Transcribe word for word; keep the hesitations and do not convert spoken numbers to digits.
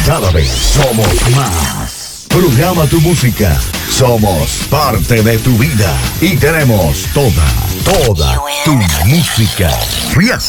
Cada vez somos más. Programa tu música. Somos parte de tu vida y tenemos toda, toda tu música.